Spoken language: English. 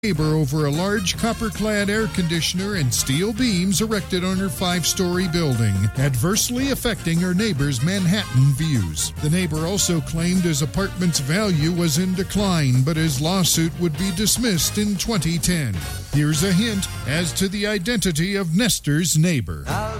neighbor over a large copper-clad air conditioner and steel beams erected on her 5-story building, adversely affecting her neighbor's Manhattan views. The neighbor also claimed his apartment's value was in decline, but his lawsuit would be dismissed in 2010. Here's a hint as to the identity of Nestor's neighbor.